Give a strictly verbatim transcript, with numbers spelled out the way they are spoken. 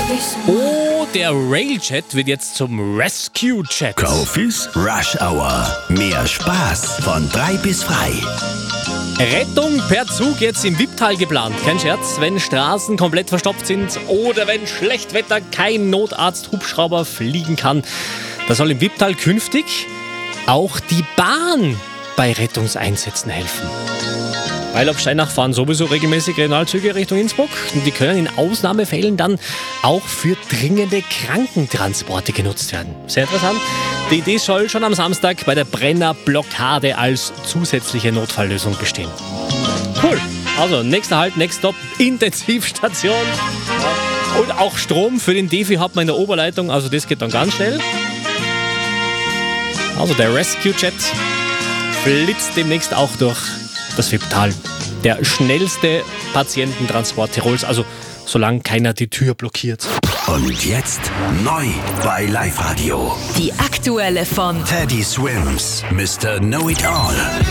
Oh, der Railjet wird jetzt zum Rescue-Jet. Kofis Rush Hour. Mehr Spaß von drei bis frei. Rettung per Zug jetzt im Wipptal geplant. Kein Scherz, wenn Straßen komplett verstopft sind oder wenn Schlechtwetter kein Notarzt-Hubschrauber fliegen kann. Da soll im Wipptal künftig auch die Bahn bei Rettungseinsätzen helfen. Weil auf Steinach fahren sowieso regelmäßig Regionalzüge Richtung Innsbruck. Und die können in Ausnahmefällen dann auch für dringende Krankentransporte genutzt werden. Sehr interessant. Die Idee soll schon am Samstag bei der Brenner-Blockade als zusätzliche Notfalllösung bestehen. Cool. Also, nächster Halt, next stop, Intensivstation. Und auch Strom für den Defi hat man in der Oberleitung. Also, das geht dann ganz schnell. Also, der Rescue-Jet flitzt demnächst auch durch das Wipptal. Der schnellste Patiententransport Tirols, also solange keiner die Tür blockiert. Und jetzt neu bei Live Radio. Die aktuelle von Teddy Swims, Mister Know It All.